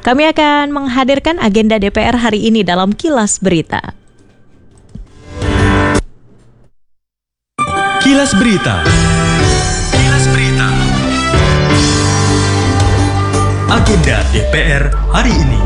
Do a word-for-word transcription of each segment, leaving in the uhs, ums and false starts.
Kami akan menghadirkan agenda D P R hari ini dalam Kilas Berita. Kilas Berita. Kilas Berita. Agenda D P R hari ini.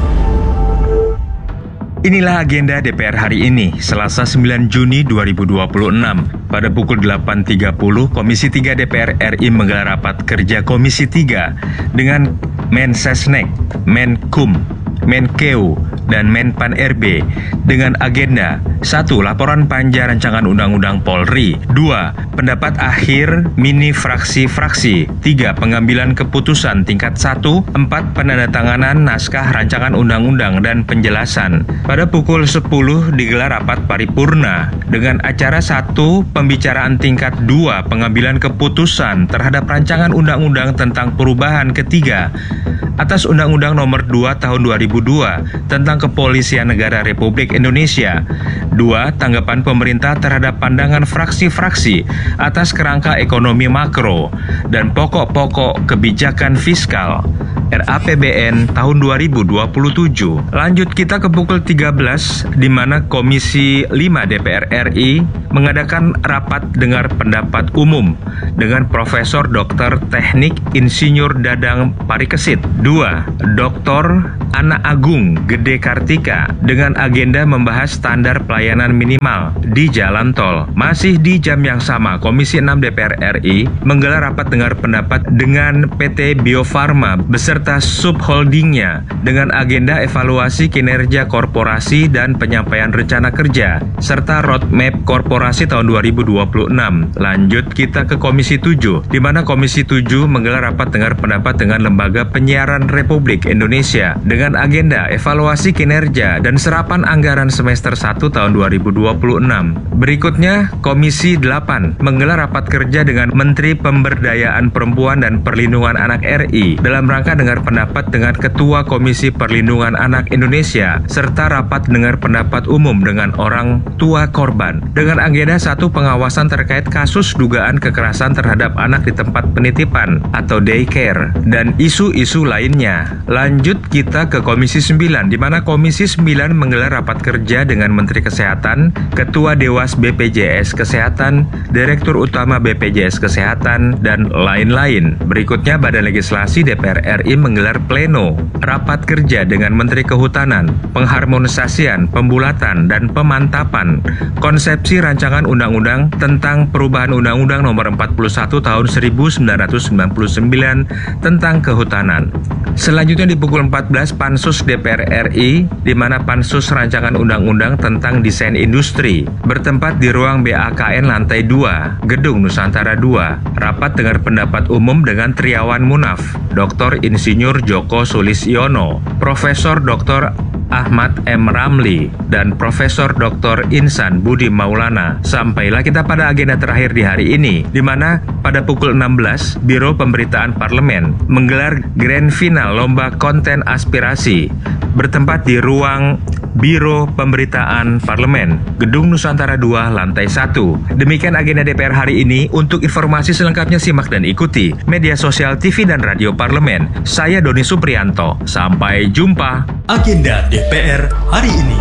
Inilah agenda D P R hari ini, Selasa sembilan Juni dua ribu dua puluh enam. Pada pukul delapan tiga puluh, Komisi tiga D P R R I menggelar rapat kerja Komisi tiga dengan Mensesnek, Menkum, Menkeu, dan Menpan R B dengan agenda satu. Laporan panja rancangan undang-undang Polri. Dua. Pendapat akhir mini fraksi-fraksi. Tiga. Pengambilan keputusan tingkat satu. Empat. Penandatanganan naskah rancangan undang-undang dan penjelasan. Pada pukul sepuluh digelar rapat paripurna dengan acara satu. Pembicaraan tingkat dua. Pengambilan keputusan terhadap rancangan undang-undang tentang perubahan ketiga atas Undang-Undang Nomor dua Tahun dua ribu dua tentang Kepolisian Negara Republik Indonesia. Dua. Tanggapan pemerintah terhadap pandangan fraksi-fraksi atas kerangka ekonomi makro dan pokok-pokok kebijakan fiskal R A P B N tahun dua ribu dua puluh tujuh. Lanjut kita ke pukul tiga belas di mana Komisi lima D P R R I mengadakan rapat dengar pendapat umum dengan Profesor Doktor Teknik Insinyur Dadang Parikesit. Dua. Doktor Ana Agung Gede Kartika dengan agenda membahas standar pelayanan minimal di jalan tol. Masih di jam yang sama, Komisi enam D P R R I menggelar rapat dengar pendapat dengan P T Bio Farma beserta subholdingnya dengan agenda evaluasi kinerja korporasi dan penyampaian rencana kerja serta roadmap korporasi tahun dua ribu dua puluh enam. Lanjut kita ke Komisi tujuh, di mana Komisi tujuh menggelar rapat dengar pendapat dengan Lembaga Penyiaran Republik Indonesia dengan agenda evaluasi kinerja dan serapan anggaran semester satu tahun dua ribu dua puluh enam. Berikutnya, Komisi delapan menggelar rapat kerja dengan Menteri Pemberdayaan Perempuan dan Perlindungan Anak R I dalam rangka dengar pendapat dengan Ketua Komisi Perlindungan Anak Indonesia serta rapat dengar pendapat umum dengan orang tua korban dengan agenda satu. Pengawasan terkait kasus dugaan kekerasan terhadap anak di tempat penitipan atau daycare dan isu-isu lainnya. Lanjut kita ke Komisi sembilan, di mana Komisi sembilan menggelar rapat kerja dengan Menteri Kesehatan, Ketua Dewas B P J S Kesehatan, Direktur Utama B P J S Kesehatan, dan lain-lain. Berikutnya, Badan Legislasi D P R R I menggelar pleno rapat kerja dengan Menteri Kehutanan, Pengharmonisasian, Pembulatan, dan Pemantapan konsepsi rancangan undang-undang tentang perubahan Undang-Undang Nomor empat puluh satu Tahun seribu sembilan ratus sembilan puluh sembilan tentang Kehutanan. Selanjutnya di pukul empat belas, Pansus D P R R I, di mana Pansus Rancangan Undang-Undang tentang Desain Industri bertempat di ruang B A K N lantai dua, Gedung Nusantara dua. Rapat dengar pendapat umum dengan Triawan Munaf, Doktor Insinyur Joko Sulistiono, Profesor Doktor Ahmad M. Ramli, dan Profesor Doktor Insan Budi Maulana. Sampailah kita pada agenda terakhir di hari ini, di mana pada pukul enam belas, Biro Pemberitaan Parlemen menggelar Grand Final Lomba Konten Aspirasi bertempat di ruang Biro Pemberitaan Parlemen, Gedung Nusantara dua, lantai satu. Demikian agenda D P R hari ini. Untuk informasi selengkapnya simak dan ikuti media sosial T V dan radio Parlemen. Saya Doni Supriyanto. Sampai jumpa. Agenda D P R hari ini.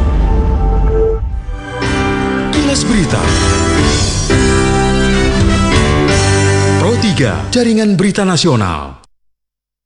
Kilas Berita. Pro tiga, Jaringan Berita Nasional.